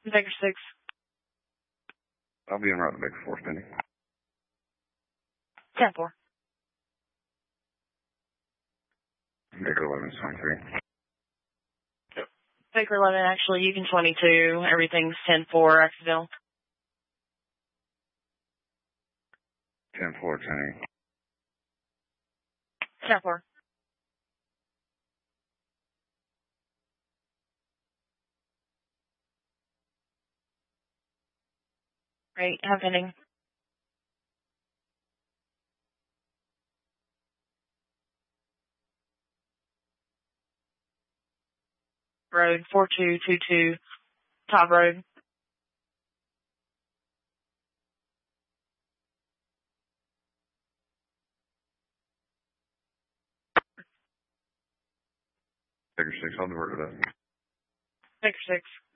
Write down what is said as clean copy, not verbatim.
Baker 6. I'll be en route to Baker 4, Spinning. 10-4. Baker 11 is 23. Baker 11, actually, you can 22. Everything's 10-4, accidental. 10-4, 10-8. 10-4. Great, have pending. Road 4222, top road. Baker 6, I'll divert to that. Baker 6.